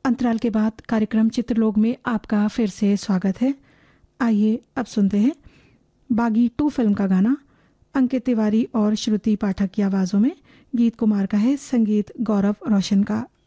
अंतराल के बाद कार्यक्रम चित्रलोक में आपका फिर से स्वागत है। आइए अब सुनते हैं बागी 2 फिल्म का गाना। अंकित तिवारी और श्रुति पाठक की आवाज़ों में। गीत कुमार का है, संगीत गौरव रोशन का।